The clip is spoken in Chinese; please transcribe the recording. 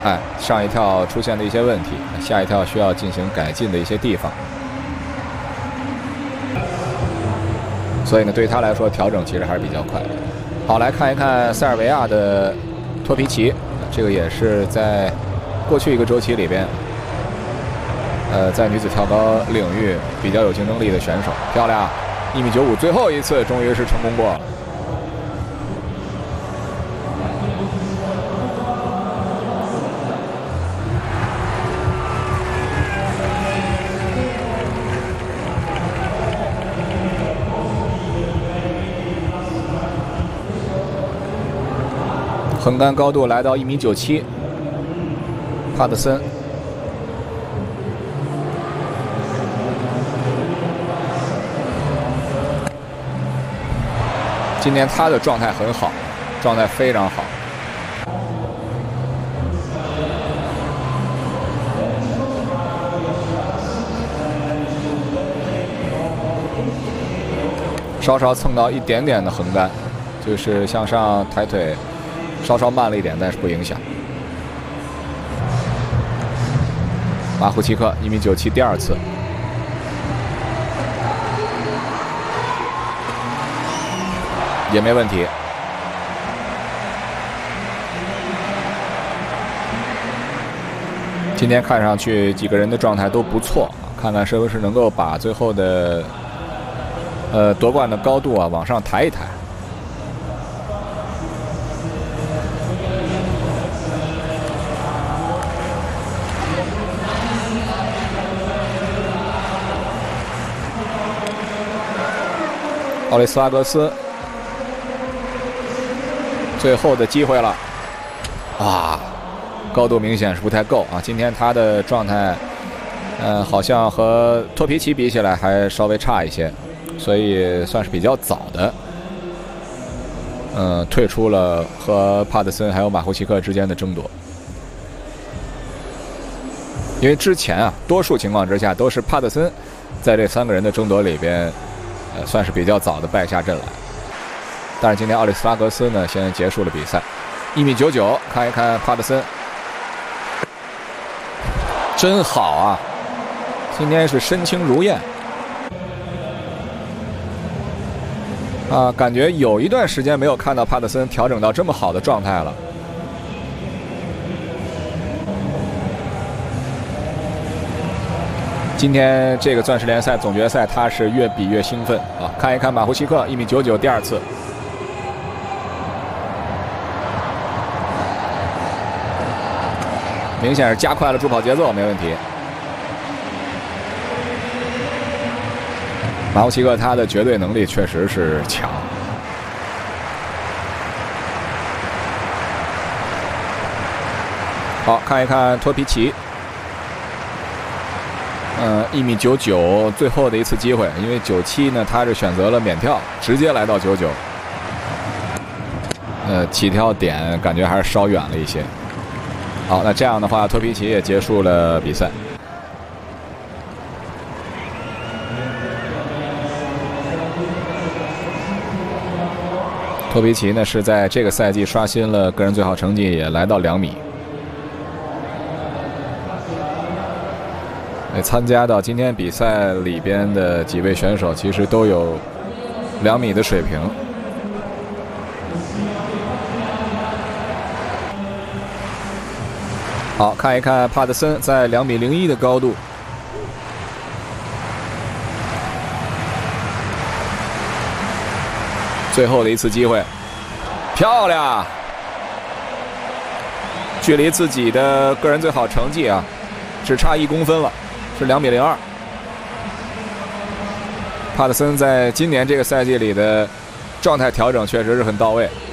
哎，上一跳出现的一些问题，下一跳需要进行改进的一些地方。所以呢，对他来说调整其实还是比较快。好，来看一看塞尔维亚的托皮奇，这个也是在过去一个周期里边，在女子跳高领域比较有竞争力的选手。漂亮，1.95米，最后一次终于是成功过了。横杆高度来到1.97米，帕特森。今天他的状态很好，状态非常好。稍稍蹭到一点点的横杆，就是向上抬腿。稍稍慢了一点，但是不影响。马库奇克1.97米，第二次。也没问题。今天看上去几个人的状态都不错，看看是不是能够把最后的夺冠的高度啊往上抬一抬。奥雷斯拉格斯，最后的机会了，啊，高度明显是不太够啊。今天他的状态，好像和托皮奇比起来还稍微差一些，所以算是比较早的，退出了和帕特森还有马库奇克之间的争夺。因为之前啊，多数情况之下都是帕特森在这3个人的争夺里边。算是比较早的败下阵来，但是今天奥利斯拉格斯呢，先结束了比赛。1.99米，看一看帕特森，真好啊！今天是身轻如燕啊，感觉有一段时间没有看到帕特森调整到这么好的状态了。今天这个钻石联赛总决赛，他是越比越兴奋啊！看一看马胡奇克1.99米，第二次。明显是加快了助跑节奏，没问题。马胡奇克他的绝对能力确实是强。好，看一看托皮奇。1.99米，最后的一次机会，因为97呢，他是选择了免跳，直接来到99。起跳点感觉还是稍远了一些。好，那这样的话，托皮奇也结束了比赛。托皮奇呢是在这个赛季刷新了个人最好成绩，也来到2米。参加到今天比赛里边的几位选手，其实都有2米的水平。好，看一看帕特森在2.01米的高度，最后的一次机会，漂亮！距离自己的个人最好成绩啊，只差1公分了。是2.02米。帕特森在今年这个赛季里的状态调整确实是很到位。